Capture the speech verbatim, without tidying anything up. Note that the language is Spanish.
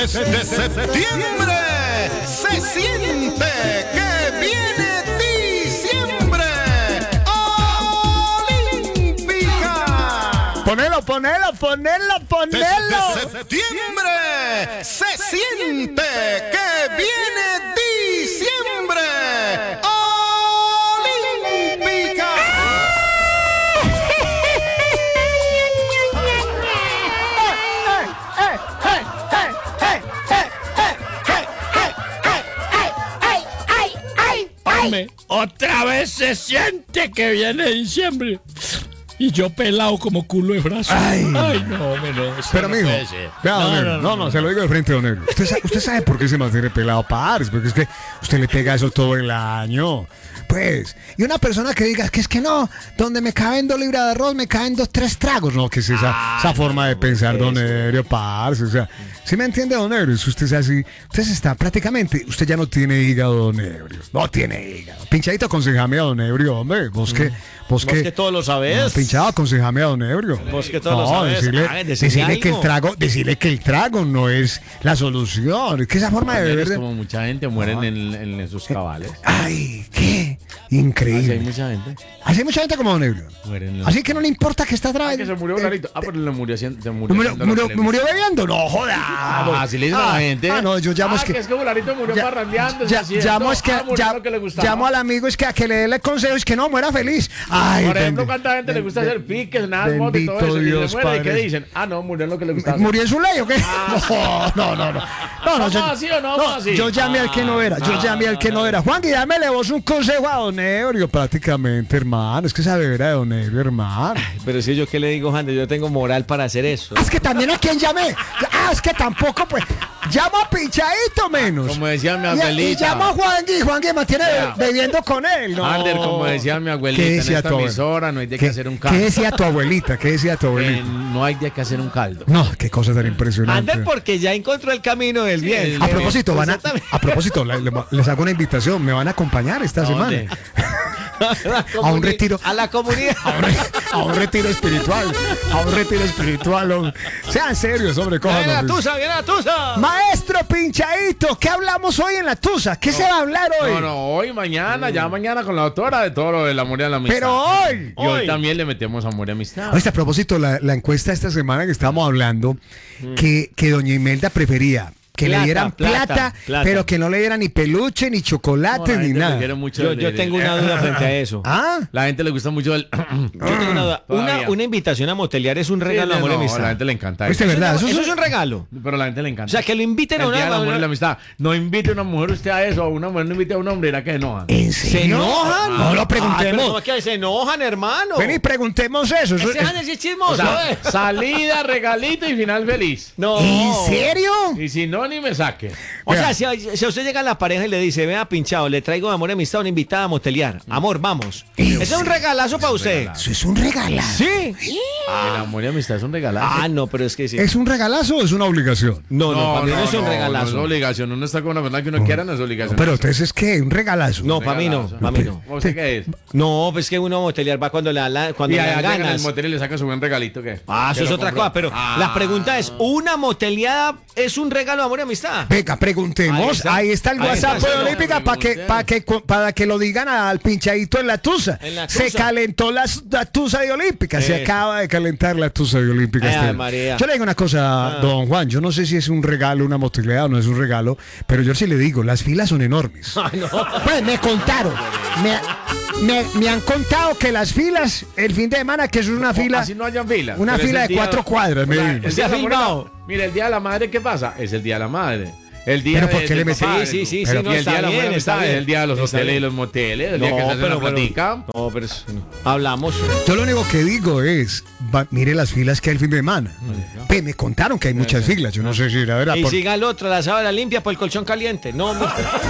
Desde septiembre se siente que viene diciembre. Olímpica. Ponelo, ponelo, ponelo, ponelo. Desde septiembre se siente que viene diciembre. Olímpica. Otra vez se siente que viene diciembre. Y yo pelado como culo de brazo. Ay, Ay no, hombre, no. Pero, no amigo, puede ser. vea, don No, Negro, no, no, no, no, se lo digo de frente, don Negro. Usted, sa- usted sabe por qué se mantiene pelado, parce, porque es que usted le pega eso todo el año. Pues, y una persona que diga que es que no, donde me caben dos libras de arroz, me caen dos, tres tragos. No, que es esa, Ah, esa forma de pensar, don eso. Negro, parce. O sea, ¿sí me entiende, don Negro? Si usted es así, usted se está prácticamente, usted ya no tiene hígado, don Negro. No tiene hígado. Pinchadito, aconsejame a don Negro, hombre. Vos que, vos Vos que. que todo lo sabés. No, pinchado, aconsejame a don Negro. Vos que todo lo sabés. Decirle, Ay, decirle decirle que el algo. trago, decirle que el trago no es la solución. Es que esa forma de beber. Es de- como mucha gente mueren en, en sus cabales. Ay, qué Así hay increíble. mucha gente. Así hay mucha gente como don Negro. Mueren en- Así que no le importa que está atrás. Ah, que se murió Clarito. Ah, pero le murió haciendo. Se ¿Me murió, murió, haciendo lo murió- que le me murió bebiendo? No, joda. Ah, así le dicen a la gente. Ah, no, yo llamo Ah, es que. que es que Bularito murió ya- parrandeando. ya- haciendo- llamo es que. Ah, murió ya- lo que le gustaba. llamo al amigo es que a que le dé el consejo es que no muera feliz. Ay, Por ejemplo, bendi- ¿cuánta gente le gusta hacer piques, nada, y todo bendito eso? Y Dios, le muere, ¿y qué Padre. dicen? Ah, no, murió lo que le gustaba. ¿Murió en su ley o qué? No, no, no, no. No, no, ¿Vamos yo, así o no vamos así? yo llamé al que no era, yo Ah, llamé al que no era. Juan, dámele vos un consejo a don Ebrio, prácticamente, hermano. Es que esa bebera de don Ebrio, hermano. Pero si yo qué le digo, Juan, yo tengo moral para hacer eso. Ah, es que también a quién llamé. Ah, es que tampoco, pues. Llamo a Pinchadito menos. Como decía mi Y- Y, abuelita. llamo a Juan Gui, Juan Gui mantiene Ya. bebiendo con él. No. Ander, como decía mi ¿Qué abuelita, en decía esta tu abuela? emisora no hay de ¿Qué, que hacer un ¿Qué caldo. decía tu abuelita? ¿Qué decía tu Eh, abuelita? no hay de que hacer un caldo. No, qué cosa tan impresionante. Ander porque ya encontró el camino del bien. el- A propósito, van a, Exactamente. a propósito, le- le- les hago una invitación. Me van a acompañar esta ¿A semana. dónde? A un retiro. A la comunidad. A un, re- a un retiro espiritual. A un retiro espiritual. hombre. Sean serios, hombre. Viene la Cojan. tusa, viene la tusa. Maestro Pinchadito, ¿qué hablamos hoy en la Tusa? ¿Qué se va a hablar hoy? No, no, hoy, mañana, ya mañana con la doctora de todo lo del amor y la amistad. Pero hoy. Y hoy, también le metemos amor y amistad. Oye, a propósito, la, la encuesta esta semana que estábamos hablando, que, que doña Imelda prefería que Plata, le dieran plata, plata, plata. pero que no le dieran ni peluche, ni No, chocolate, la ni gente nada. prefiere mucho Yo, el- yo el- tengo una duda frente a eso. ¿Ah? La gente le gusta mucho el. Yo tengo una duda. Una, Todavía. una invitación a motelear es un regalo, Sí, amor y no, amistad. a la gente le encanta ¿Viste, eso. verdad? Eso, Eso es es- un regalo. Pero a la gente le encanta. O sea, que lo inviten a El una día del amor y la una- amistad. No invite a una mujer usted a eso, a una mujer no invite a un hombre, era que enoja. ¿En ¿Se serio? enojan? No lo Ay, pero preguntemos. ¿cómo es que se enojan, hermano? Ven y preguntemos eso. Eso- Ese Janes sí es chismoso. O sea, ¿eh? salida, regalito y final feliz. No. ¿En serio? Y si no, ni me saque. O Vea. sea, si, si a usted llega a la pareja y le dice, vea, Pinchado, le traigo de amor y amistad una invitada a motelear. Amor, vamos. Ese es un regalazo para usted. Eso es un regalazo. ¿Sí? El amor y amistad es un regalazo. Ah, no, pero es que sí. ¿Es un regalazo o es una obligación? No, no, para mí no, es un No es regalazo. obligación. Uno está con una persona que uno quiera, no es obligación. Pero entonces es que un regalazo. No, para mí no, Regalazo. para mí no. ¿Usted qué es? No, pues que uno a motelear va cuando le da la- cuando Y le allá dan llega en el ganas. motel y le saca su buen regalito, ¿qué? Ah, eso ¿Que es lo otra compró? cosa, pero Ah. la pregunta es, ¿una moteleada es un regalo de amor y amistad? Venga, preguntemos. Ahí Ahí está, está. el Ahí WhatsApp está, de sí, Olímpica no, para que, no, para que, para que lo digan al Pinchadito en la Tusa. En la Se Tusa. calentó la, la Tusa de Olímpica. Se Eso. acaba de calentar la Tusa de Olímpica. Ay, este. María. Yo le digo una cosa, don Juan. Yo no sé si es un regalo, una motilidad o no es un regalo, pero yo sí le digo, las filas son enormes. Pues me contaron. Me, me, me han contado que las filas, el fin de semana, que eso es una fila. Así no hayan filas. Una Pero es fila el de día- cuatro cuadras, me O sea, dijo. el Se día ha del amor y la- filmado. Mira, el día de la madre, ¿qué pasa? Es el día de la madre. El día Pero de, ¿por qué del le meten- papá, Sí, sí, sí, pero- sí, no, y el está día de la bien, mujer está amistad, bien. el día de los Está hoteles y bien. los moteles, el día No, que se hace pero, la pero- platica. no, pero es- hablamos. Yo lo único que digo es, va- mire las filas que hay el fin de semana. Ve, me contaron que hay muchas filas, yo no sé si era verdad. Y por- siga el otro, la sábana limpia por el colchón caliente. No, hombre.